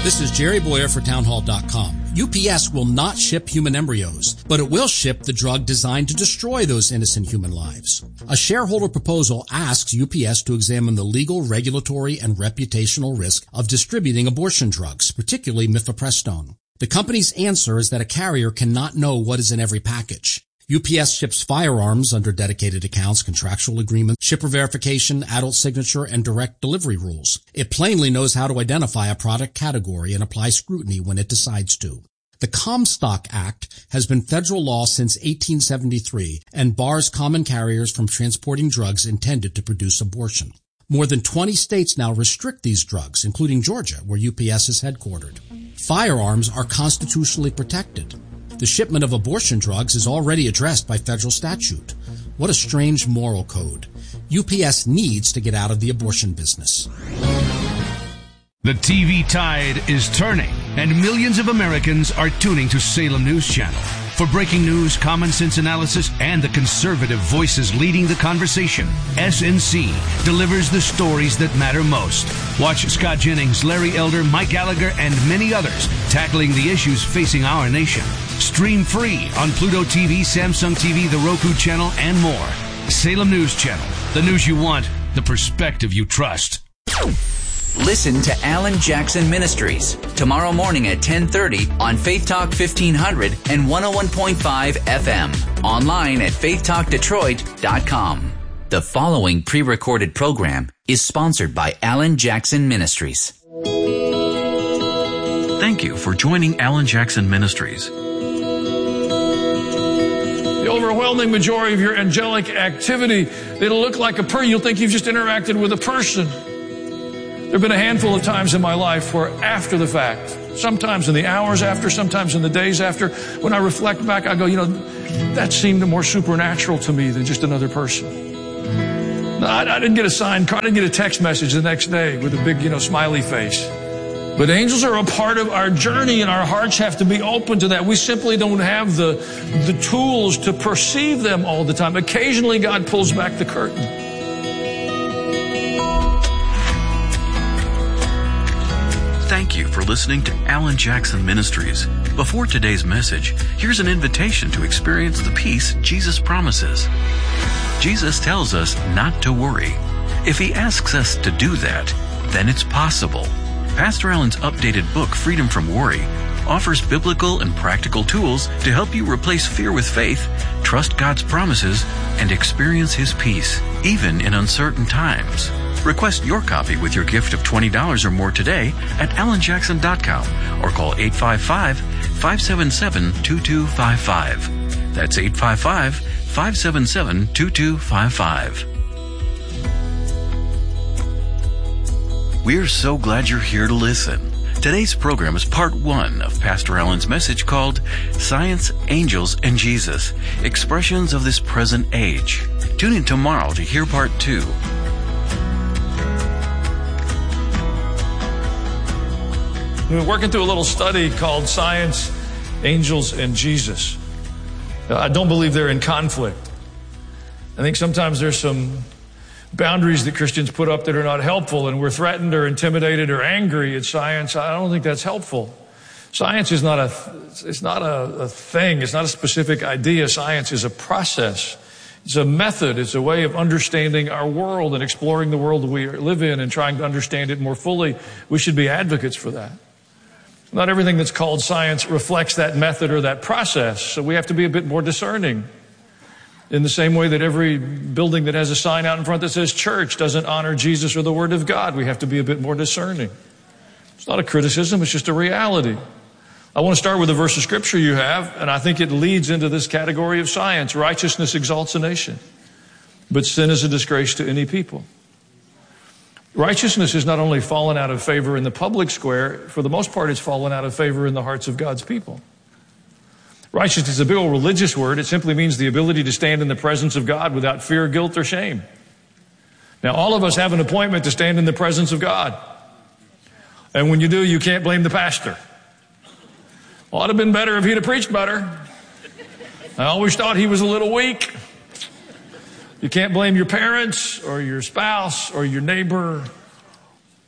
This is Jerry Boyer for Townhall.com. UPS will not ship human embryos, but it will ship the drug designed to destroy those innocent human lives. A shareholder proposal asks UPS to examine the legal, regulatory, and reputational risk of distributing abortion drugs, particularly mifepristone. The company's answer is that a carrier cannot know what is in every package. UPS ships firearms under dedicated accounts, contractual agreements, shipper verification, adult signature, and direct delivery rules. It plainly knows how to identify a product category and apply scrutiny when it decides to. The Comstock Act has been federal law since 1873 and bars common carriers from transporting drugs intended to produce abortion. More than 20 states now restrict these drugs, including Georgia, where UPS is headquartered. Firearms are constitutionally protected. The shipment of abortion drugs is already addressed by federal statute. What a strange moral code. UPS needs to get out of the abortion business. The TV tide is turning, and millions of Americans are tuning to Salem News Channel. For breaking news, common sense analysis, and the conservative voices leading the conversation, SNC delivers the stories that matter most. Watch Scott Jennings, Larry Elder, Mike Gallagher, and many others tackling the issues facing our nation. Stream free on Pluto TV, Samsung TV, the Roku channel, and more. Salem News Channel. The news you want, the perspective you trust. Listen to Alan Jackson Ministries tomorrow morning at 10:30 on Faith Talk 1500 and 101.5 FM. Online at faithtalkdetroit.com. The following pre-recorded program is sponsored by Alan Jackson Ministries. Thank you for joining Alan Jackson Ministries. The overwhelming majority of your angelic activity, it'll look like a person. You'll think you've just interacted with a person. There have been a handful of times in my life where after the fact, sometimes in the hours after, sometimes in the days after, when I reflect back, I go, that seemed more supernatural to me than just another person. No, I didn't get a signed card, I didn't get a text message the next day with a big, smiley face. But angels are a part of our journey, and our hearts have to be open to that. We simply don't have the tools to perceive them all the time. Occasionally, God pulls back the curtain. Thank you for listening to Alan Jackson Ministries. Before today's message, here's an invitation to experience the peace Jesus promises. Jesus tells us not to worry. If He asks us to do that, then it's possible. Pastor Alan's updated book, Freedom from Worry, offers biblical and practical tools to help you replace fear with faith, trust God's promises, and experience His peace, even in uncertain times. Request your copy with your gift of $20 or more today at alanjackson.com or call 855-577-2255. That's 855-577-2255. We're so glad you're here to listen. Today's program is part 1 of Pastor Alan's message called Science, Angels, and Jesus, Expressions of This Present Age. Tune in tomorrow to hear part 2. We've been working through a little study called Science, Angels, and Jesus. I don't believe they're in conflict. I think sometimes there's some boundaries that Christians put up that are not helpful, and we're threatened or intimidated or angry at science. I don't think that's helpful. Science is not a thing. It's not a specific idea. Science is a process. It's a method. It's a way of understanding our world and exploring the world we live in and trying to understand it more fully. We should be advocates for that. Not everything that's called science reflects that method or that process, so we have to be a bit more discerning. In the same way that every building that has a sign out in front that says church doesn't honor Jesus or the Word of God, we have to be a bit more discerning. It's not a criticism, it's just a reality. I want to start with a verse of Scripture you have, and I think it leads into this category of science. Righteousness exalts a nation, but sin is a disgrace to any people. Righteousness has not only fallen out of favor in the public square, for the most part it's fallen out of favor in the hearts of God's people. Righteousness is a big old religious word. It simply means the ability to stand in the presence of God without fear, guilt, or shame. Now, all of us have an appointment to stand in the presence of God. And when you do, you can't blame the pastor. Well, it'd have been better if he'd have preached better. I always thought he was a little weak. You can't blame your parents or your spouse or your neighbor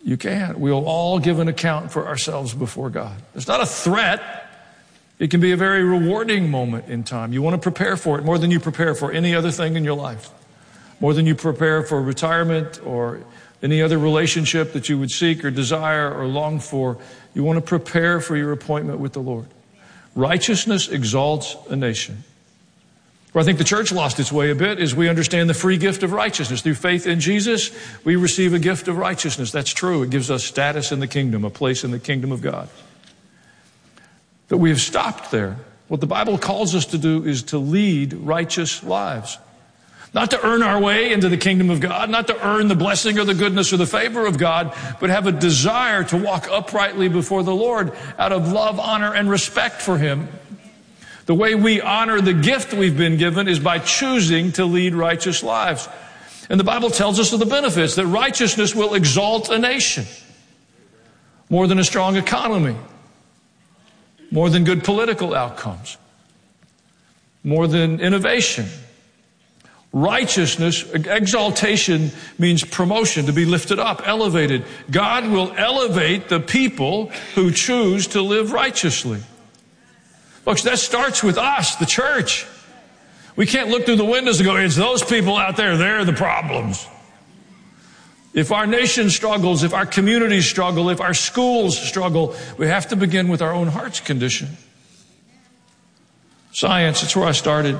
You can't. We'll all give an account for ourselves before God. It's not a threat. It can be a very rewarding moment in time. You want to prepare for it more than you prepare for any other thing in your life. More than you prepare for retirement or any other relationship that you would seek or desire or long for. You want to prepare for your appointment with the Lord. Righteousness exalts a nation. Where I think the church lost its way a bit is we understand the free gift of righteousness. Through faith in Jesus, we receive a gift of righteousness. That's true. It gives us status in the kingdom, a place in the kingdom of God. But we have stopped there. What the Bible calls us to do is to lead righteous lives. Not to earn our way into the kingdom of God, not to earn the blessing or the goodness or the favor of God, but have a desire to walk uprightly before the Lord out of love, honor, and respect for Him. The way we honor the gift we've been given is by choosing to lead righteous lives. And the Bible tells us of the benefits, that righteousness will exalt a nation. More than a strong economy. More than good political outcomes. More than innovation. Righteousness, exaltation means promotion, to be lifted up, elevated. God will elevate the people who choose to live righteously. Folks, that starts with us, the church. We can't look through the windows and go, it's those people out there, they're the problems. If our nation struggles, if our communities struggle, if our schools struggle, we have to begin with our own heart's condition. Science, that's where I started.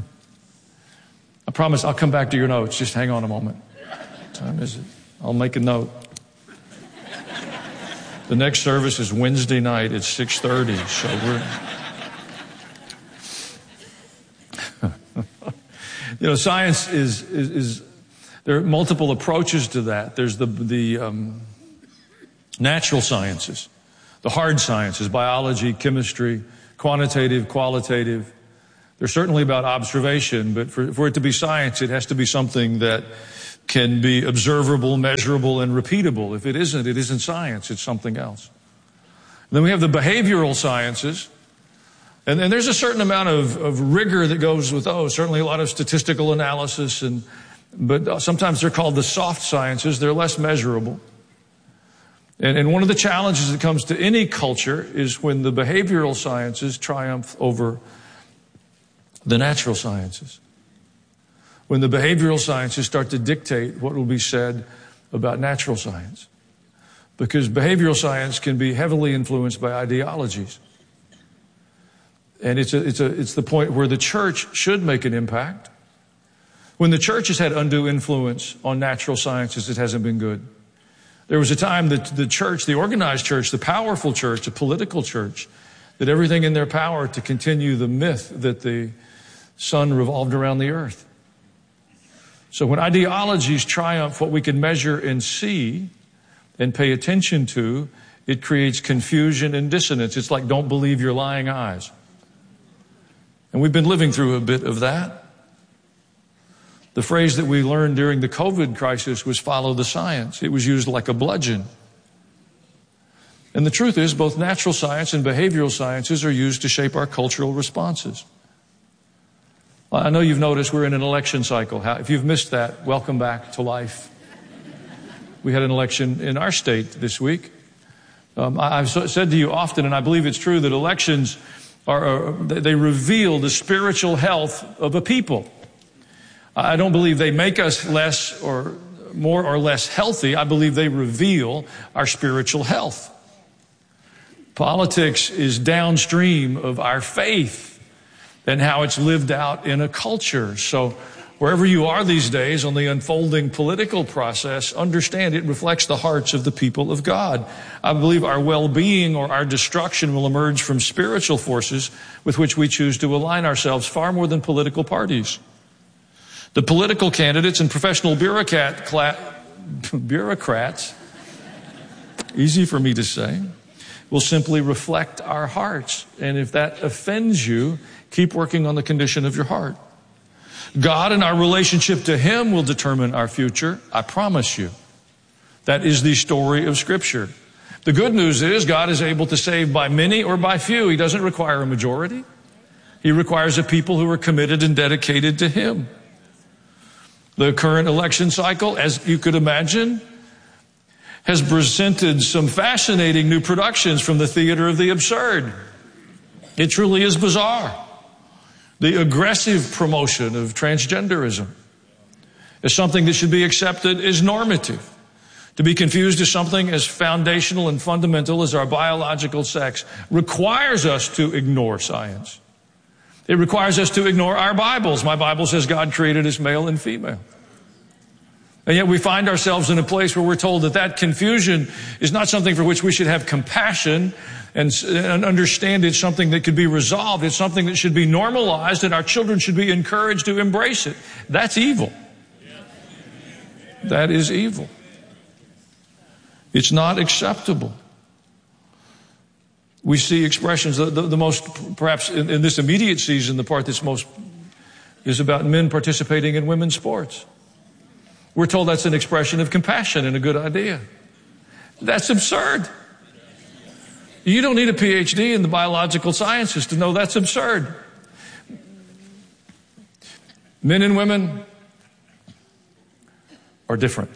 I promise I'll come back to your notes. Just hang on a moment. What time is it? I'll make a note. The next service is Wednesday night at 6:30, so we're... science is there are multiple approaches to that. There's the natural sciences, the hard sciences, biology, chemistry, quantitative, qualitative. They're certainly about observation, but for it to be science, it has to be something that can be observable, measurable, and repeatable. If it isn't science, it's something else. And then we have the behavioral sciences. And there's a certain amount of rigor that goes with those. Certainly a lot of statistical analysis, but sometimes they're called the soft sciences. They're less measurable. And one of the challenges that comes to any culture is when the behavioral sciences triumph over the natural sciences. When the behavioral sciences start to dictate what will be said about natural science. Because behavioral science can be heavily influenced by ideologies. And it's the point where the church should make an impact. When the church has had undue influence on natural sciences, it hasn't been good. There was a time that the church, the organized church, the powerful church, the political church, did everything in their power to continue the myth that the sun revolved around the earth. So when ideologies triumph what we can measure and see and pay attention to, it creates confusion and dissonance. It's like, don't believe your lying eyes. And we've been living through a bit of that. The phrase that we learned during the COVID crisis was follow the science. It was used like a bludgeon. And the truth is, both natural science and behavioral sciences are used to shape our cultural responses. I know you've noticed we're in an election cycle. If you've missed that, welcome back to life. We had an election in our state this week. I've said to you often, and I believe it's true, that elections they reveal the spiritual health of a people. I don't believe they make us less or more or less healthy. I believe they reveal our spiritual health. Politics is downstream of our faith and how it's lived out in a culture. So wherever you are these days on the unfolding political process, understand it reflects the hearts of the people of God. I believe our well-being or our destruction will emerge from spiritual forces with which we choose to align ourselves far more than political parties. The political candidates and professional bureaucrats, easy for me to say, will simply reflect our hearts. And if that offends you, keep working on the condition of your heart. God and our relationship to Him will determine our future. I promise you. That is the story of Scripture. The good news is God is able to save by many or by few. He doesn't require a majority. He requires a people who are committed and dedicated to Him. The current election cycle, as you could imagine, has presented some fascinating new productions from the theater of the absurd. It truly is bizarre. The aggressive promotion of transgenderism as something that should be accepted as normative, to be confused as something as foundational and fundamental as our biological sex, requires us to ignore science. It requires us to ignore our Bibles. My Bible says God created us male and female. And yet we find ourselves in a place where we're told that that confusion is not something for which we should have compassion and understand it's something that could be resolved. It's something that should be normalized, and our children should be encouraged to embrace it. That's evil. That is evil. It's not acceptable. We see expressions, the most, perhaps in this immediate season, the part that's most is about men participating in women's sports. We're told that's an expression of compassion and a good idea. That's absurd. You don't need a PhD in the biological sciences to know that's absurd. Men and women are different.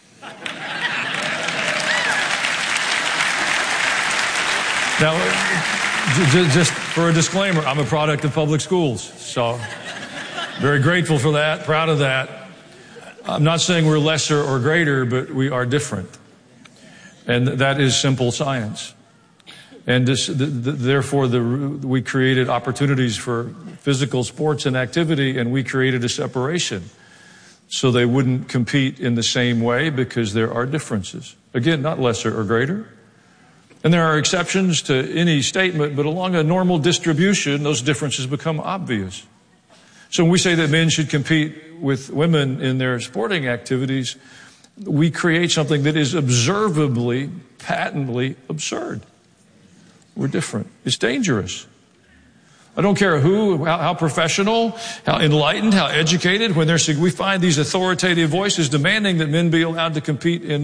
Now, just for a disclaimer, I'm a product of public schools, so very grateful for that, proud of that. I'm not saying we're lesser or greater, but we are different. And that is simple science. And therefore, we created opportunities for physical sports and activity, and we created a separation so they wouldn't compete in the same way because there are differences. Again, not lesser or greater. And there are exceptions to any statement, but along a normal distribution, those differences become obvious. So when we say that men should compete with women in their sporting activities, we create something that is observably, patently absurd. We're different. It's dangerous. I don't care who, how professional, how enlightened, how educated, we find these authoritative voices demanding that men be allowed to compete in